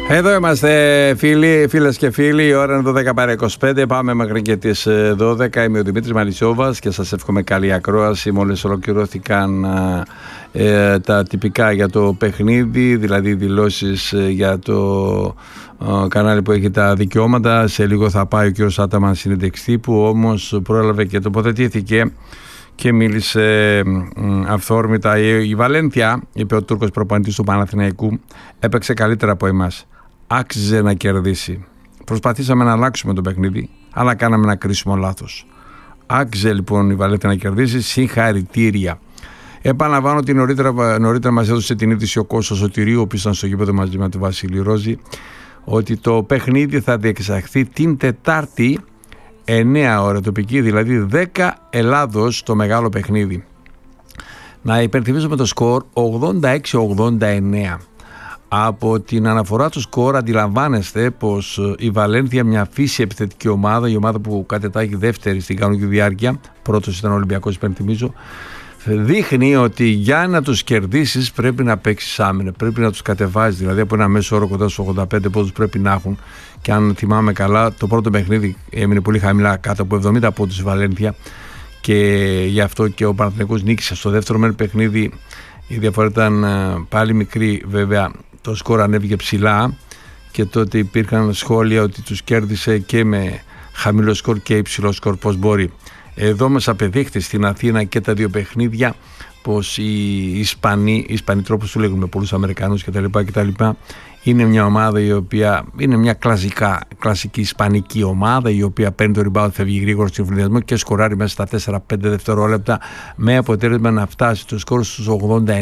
Εδώ είμαστε φίλες και φίλοι, η ώρα είναι 12 παρά 25, πάμε μέχρι και τις 12. Είμαι ο Δημήτρης Μαλισσόβας και σας εύχομαι καλή ακρόαση. Μόλις ολοκληρώθηκαν τα τυπικά για το παιχνίδι, δηλαδή δηλώσεις για το κανάλι που έχει τα δικαιώματα. Σε λίγο θα πάει ο κ. Άταμαν συνέντευξη, που όμως πρόλαβε και τοποθετήθηκε και μίλησε αυθόρμητα. Η Βαλένθια, είπε ο Τούρκος προπονητής του Παναθηναϊκού, έπαιξε καλύτερα από εμάς. Άξιζε να κερδίσει. Προσπαθήσαμε να αλλάξουμε το παιχνίδι, αλλά κάναμε ένα κρίσιμο λάθος. Άξιζε λοιπόν η Βαλένθια να κερδίσει. Συγχαρητήρια. Επαναλαμβάνω ότι νωρίτερα μας έδωσε την είδηση ο Κώστας Σωτηρίου, ο οποίος ήταν στο γήπεδο μαζί με τον Βασίλη Ρόζη, ότι το παιχνίδι θα διεξαχθεί την Τετάρτη 9 ώρα τοπική, δηλαδή 10 Ελλάδος, το μεγάλο παιχνίδι. Να υπενθυμίσουμε το σκορ 86-89. Από την αναφορά του σκορ αντιλαμβάνεστε πως η Βαλένθια, μια φύση επιθετική ομάδα, η ομάδα που κατετάγει δεύτερη στην κανονική διάρκεια, πρώτος ήταν ο Ολυμπιακός, υπενθυμίζω, δείχνει ότι για να τους κερδίσεις πρέπει να παίξεις άμυνα, πρέπει να τους κατεβάζεις, δηλαδή από ένα μέσο όρο κοντά στους 85 πόντους πρέπει να έχουν. Και αν θυμάμαι καλά, το πρώτο παιχνίδι έμεινε πολύ χαμηλά, κάτω από 70 πόντους η Βαλένθια, και γι' αυτό και ο Παναθηναϊκός νίκησε. Στο δεύτερο μέρο παιχνίδι η διαφορά ήταν πάλι μικρή, βέβαια το σκορ ανέβηκε ψηλά και τότε υπήρχαν σχόλια ότι τους κέρδισε και με χαμηλό σκορ και υψηλό σκορ, πώς μπορεί. Εδώ μας απεδείχθη στην Αθήνα και τα δύο παιχνίδια πως οι Ισπανοί τρόπους του λέγουν με πολλούς Αμερικανούς κτλ. Είναι μια ομάδα η οποία είναι μια κλασική ισπανική ομάδα, η οποία παίρνει το rebound, φεύγει γρήγορα στον εμφυλιασμό και σκοράρει μέσα στα 4-5 δευτερόλεπτα, με αποτέλεσμα να φτάσει το σκορ στους 89.